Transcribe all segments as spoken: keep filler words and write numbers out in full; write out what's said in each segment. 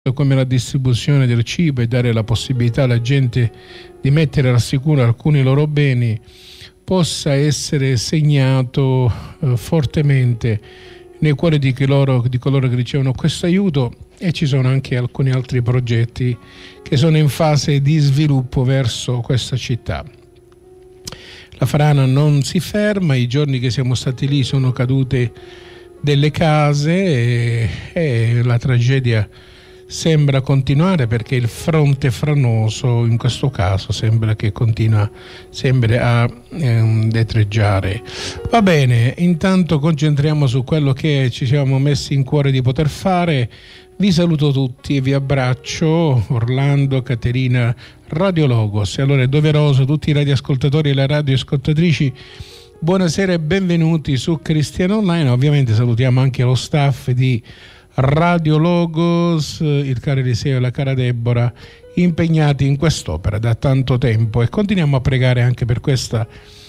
come la distribuzione del cibo e dare la possibilità alla gente di mettere al sicuro alcuni loro beni, possa essere segnato eh, fortemente nei cuori di coloro, di coloro che ricevono questo aiuto. E ci sono anche alcuni altri progetti che sono in fase di sviluppo verso questa città. La frana non si ferma, i giorni che siamo stati lì sono cadute delle case e, e la tragedia sembra continuare, perché il fronte franoso in questo caso sembra che continua sembra a ehm, detreggiare. Va bene, intanto concentriamo su quello che ci siamo messi in cuore di poter fare. Vi saluto tutti e vi abbraccio. Orlando, Caterina, Radio Logos. E allora è doveroso, tutti i radioascoltatori e le radioascoltatrici, buonasera e benvenuti su Cristiano Online. Ovviamente salutiamo anche lo staff di Radio Logos, il caro Eliseo e la cara Deborah, impegnati in quest'opera da tanto tempo, e continuiamo a pregare anche per questa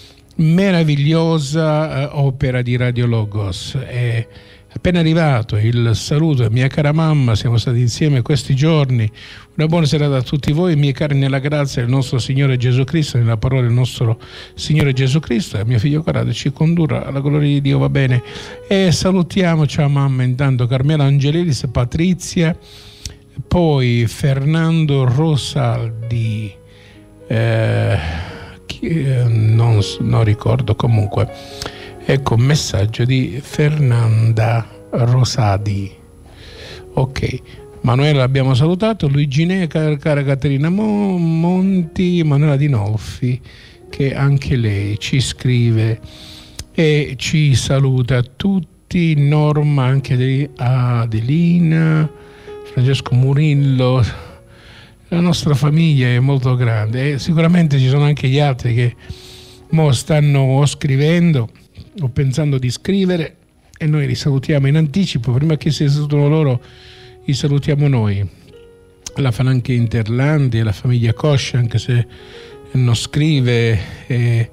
meravigliosa uh, opera di Radio Logos. È appena arrivato il saluto a mia cara mamma, siamo stati insieme questi giorni. Una buona serata a tutti voi, miei cari, nella grazia del nostro Signore Gesù Cristo, nella parola del nostro Signore Gesù Cristo, e mio figlio carato ci condurrà alla gloria di Dio, va bene? E salutiamo, ciao mamma, intanto Carmela Angelelis, Patrizia, poi Fernando Rosaldi, eh, chi, eh, non, non ricordo, comunque ecco un messaggio di Fernanda Rosadi. Ok, Manuela l'abbiamo salutato, Luigine, cara, cara Caterina Monti, Manuela Dinolfi, che anche lei ci scrive e ci saluta tutti, Norma, anche Adelina, Francesco Murillo. La nostra famiglia è molto grande e sicuramente ci sono anche gli altri che mo stanno scrivendo o pensando di scrivere, e noi li salutiamo in anticipo. Prima che si salutino loro, li salutiamo noi. La fanno anche Interlandi e la famiglia Coscia, anche se non scrive, e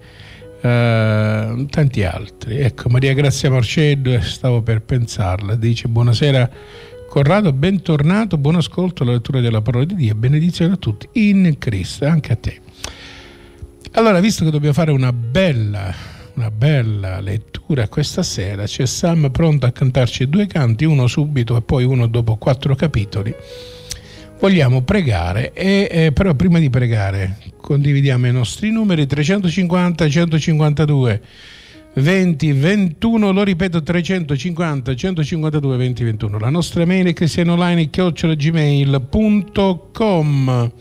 uh, tanti altri. Ecco, Maria Grazia Marcello, stavo per pensarla, dice: buonasera Corrado, bentornato, buon ascolto alla lettura della parola di Dio, benedizione a tutti in Cristo, anche a te. Allora, visto che dobbiamo fare una bella una bella lettura questa sera, c'è Sam pronto a cantarci due canti, uno subito e poi uno dopo quattro capitoli. Vogliamo pregare e eh, però prima di pregare condividiamo i nostri numeri: trecentocinquanta centocinquantadue venti ventuno, lo ripeto, trecentocinquanta centocinquantadue venti ventuno. La nostra mail è cristianoonline chiocciola gmail punto com.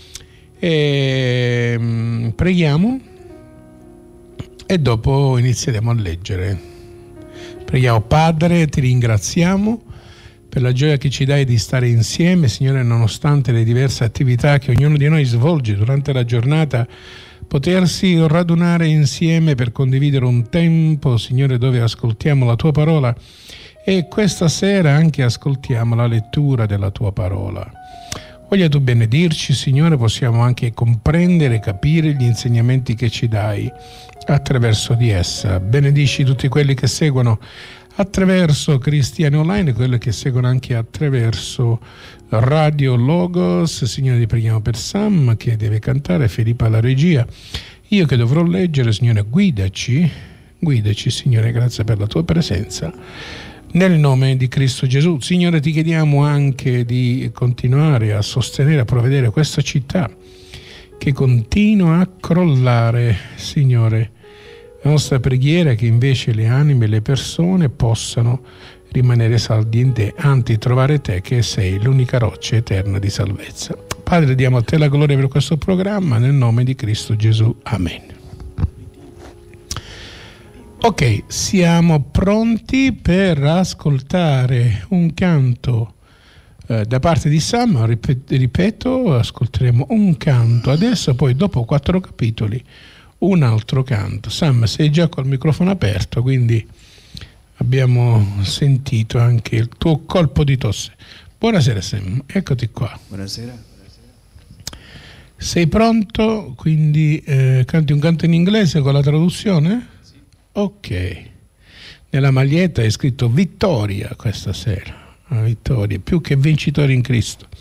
E um, preghiamo e dopo inizieremo a leggere. Preghiamo. Padre, ti ringraziamo per la gioia che ci dai di stare insieme, Signore, nonostante le diverse attività che ognuno di noi svolge durante la giornata, potersi radunare insieme per condividere un tempo, Signore, dove ascoltiamo la tua parola, e questa sera anche ascoltiamo la lettura della tua parola. Voglia tu benedirci, Signore, possiamo anche comprendere e capire gli insegnamenti che ci dai attraverso di essa. Benedici tutti quelli che seguono attraverso Cristiani Online, quelli che seguono anche attraverso Radio Logos. Signore, ti preghiamo per Sam che deve cantare, Filippa alla regia, io che dovrò leggere. Signore, guidaci, guidaci, Signore, grazie per la tua presenza. Nel nome di Cristo Gesù, Signore, ti chiediamo anche di continuare a sostenere, a provvedere questa città che continua a crollare, Signore. La nostra preghiera è che invece le anime e le persone possano rimanere saldi in te, anzi trovare te che sei l'unica roccia eterna di salvezza. Padre, diamo a te la gloria per questo programma, nel nome di Cristo Gesù. Amen. Ok, siamo pronti per ascoltare un canto eh, da parte di Sam. Ripet- ripeto, ascolteremo un canto adesso, poi dopo quattro capitoli un altro canto. Sam, sei già col microfono aperto, quindi abbiamo sentito anche il tuo colpo di tosse. Buonasera Sam, eccoti qua. Buonasera. Sei pronto? Quindi eh, canti un canto in inglese con la traduzione? Ok. Nella maglietta è scritto Vittoria questa sera. una vittoria, più che vincitori in Cristo.